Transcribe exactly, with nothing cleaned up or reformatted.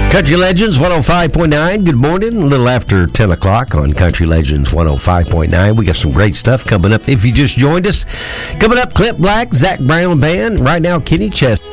Country Legends one oh five point nine. Good morning. A little after ten o'clock on Country Legends one oh five point nine. We got some great stuff coming up. If you just joined us, coming up, Clint Black, Zach Brown Band. Right now, Kenny Chester.